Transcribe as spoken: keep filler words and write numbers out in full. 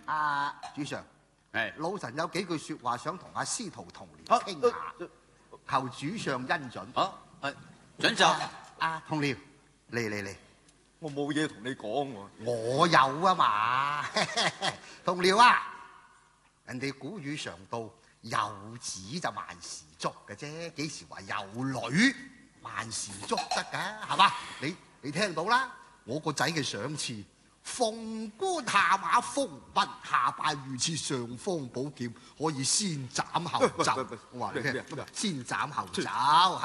啊，主上， 係老臣有幾句説話想同阿司徒同僚傾下，求主上恩准。 好，係準就。 啊，同僚，嚟嚟嚟， 我冇嘢同你講喎。 我有啊嘛，同僚啊，人哋古語常道，有子就萬事足嘅啫，幾時話有女萬事足得㗎？係嘛？你你聽到啦，我個仔嘅賞賜。鳳冠下馬，風雲下拜，御賜尚方寶劍，可以先斬後奏。我話你聽，先斬後奏。